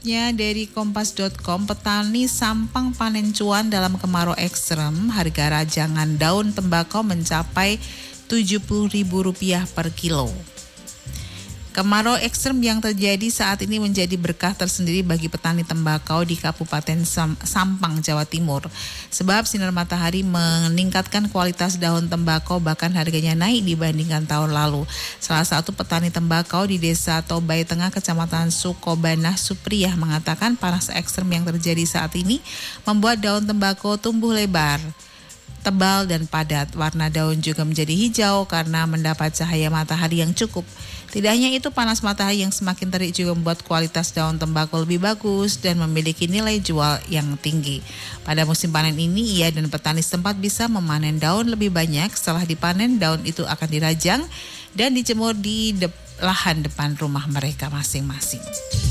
Ya, dari kompas.com, petani Sampang panen cuan dalam kemarau ekstrem. Harga rajangan daun tembakau mencapai Rp70.000 per kilo. Kemarau ekstrem yang terjadi saat ini menjadi berkah tersendiri bagi petani tembakau di Kabupaten Sampang, Jawa Timur. Sebab sinar matahari meningkatkan kualitas daun tembakau, bahkan harganya naik dibandingkan tahun lalu. Salah satu petani tembakau di Desa Tobai Tengah, Kecamatan Sukobanah, Supriyah mengatakan panas ekstrem yang terjadi saat ini membuat daun tembakau tumbuh lebar, tebal dan padat. Warna daun juga menjadi hijau karena mendapat cahaya matahari yang cukup. Tidak hanya itu, panas matahari yang semakin terik juga membuat kualitas daun tembakau lebih bagus dan memiliki nilai jual yang tinggi. Pada musim panen ini, ia dan petani setempat bisa memanen daun lebih banyak. Setelah dipanen, daun itu akan dirajang dan dijemur di lahan depan rumah mereka masing-masing.